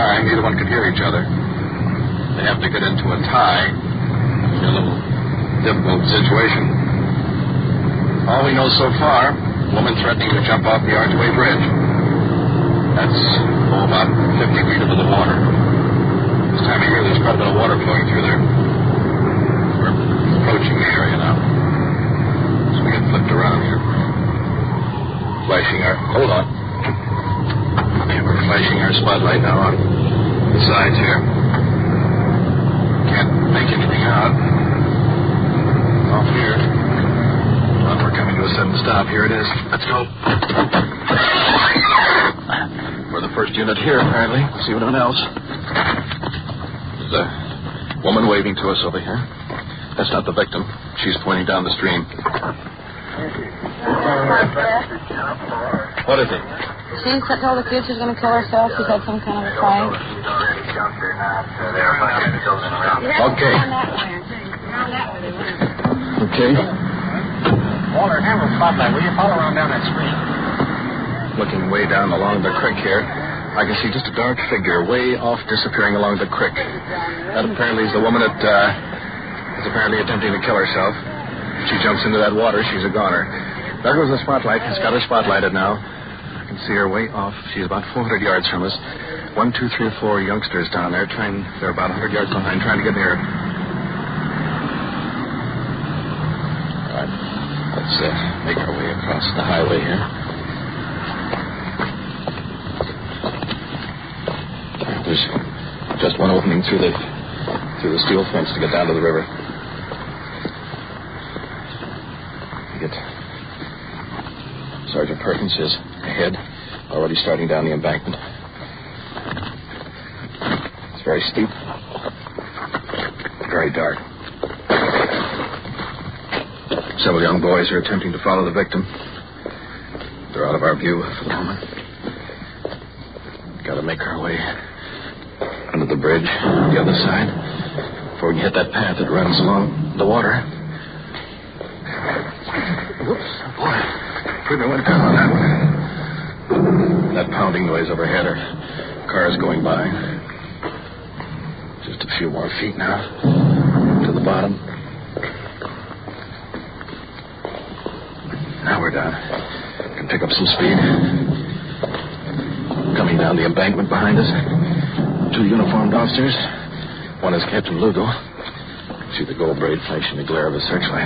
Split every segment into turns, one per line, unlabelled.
time, neither one could hear each other. They have to get into a tie. A little difficult situation. All we know so far, woman threatening to jump off the Archway Bridge. That's about 50 feet into the water. This time of year, there's quite a bit of water flowing through there. We're approaching the area now. So we get flipped around here. Hold on. Yeah, we're flashing our spotlight now on the sides here. Can't make anything out. Off here. Well, we're coming to a sudden stop. Here it is. Let's go. We're the first unit here, apparently. See anyone else. There's a woman waving to us over here. That's not the victim. She's pointing down the stream. What is it?
She told the kid she's going to kill herself. She's had some kind of a fight.
Okay. Okay.
Walter, handle the spotlight. Will you follow around down that stream?
Looking way down along the creek here, I can see just a dark figure way off disappearing along the creek. That apparently is the woman that is apparently attempting to kill herself. If she jumps into that water, she's a goner. There goes the spotlight. It's got her spotlighted now. I can see her way off. She's about 400 yards from us. 1, 2, 3, 4 youngsters down there they're about 100 yards behind, trying to get near her. All right. Let's make our way across the highway here. There's just one opening through the steel fence to get down to the river. Sergeant Perkins is ahead, already starting down the embankment. It's very steep, very dark. Several young boys are attempting to follow the victim. They're out of our view for the moment. Got to make our way under the bridge on the other side before we can hit that path that runs along the water. Whoops, boy. Pretty went down on that one. That pounding noise overhead, our cars going by. Just a few more feet now to the bottom. Now we're down. Can pick up some speed. Coming down the embankment behind us, 2 uniformed officers. One is Captain Lugo. See the gold braid flashing the glare of a searchlight.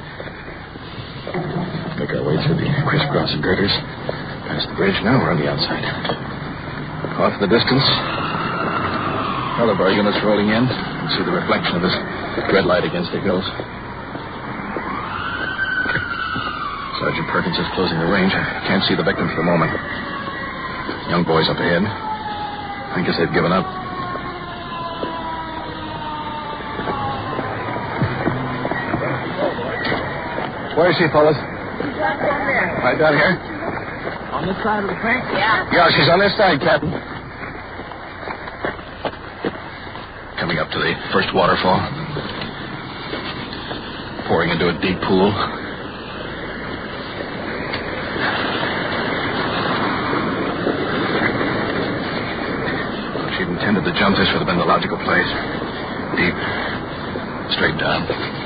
Make our way through the crisscrossing girders. Past the bridge. Now we're on the outside. Off in the distance, all of our units rolling in. You see the reflection of this red light against the hills. Sergeant Perkins is closing the range. I can't see the victim for the moment. Young boys up ahead. I guess they've given up. Where is she, fellas? Right down here?
On this side of the creek?
Yeah, she's on this side, Captain. Coming up to the first waterfall. Pouring into a deep pool. If she'd intended to jump, this would have been the logical place. Deep. Straight down.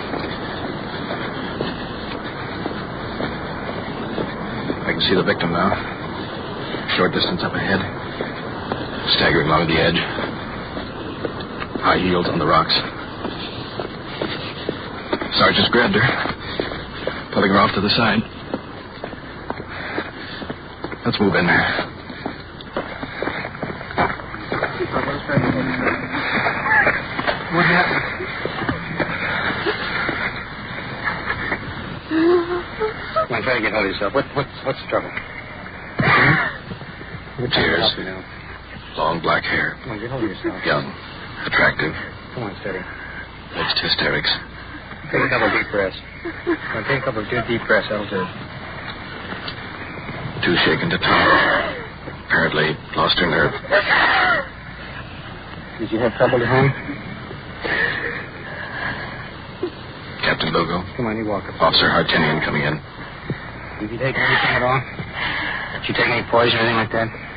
I can see the victim now. Short distance up ahead. Staggering along the edge. High heels on the rocks. Sergeant's grabbed her. Pulling her off to the side. Let's move in there.
What happened? Come on, try to get hold of yourself. What's the trouble?
Tears. Long black hair.
Come on, get hold of yourself.
Young. Attractive.
Come on, steady.
Mixed hysterics.
Take a couple of deep breaths. Come on, take a couple of good deep breaths. That'll do.
Too shaken to talk. Apparently lost her nerve.
Did you have trouble at home?
Captain Lugo.
Come on, you walk up.
Officer Hartinian coming in.
Did you take anything at all? Did you take any poison or anything like that?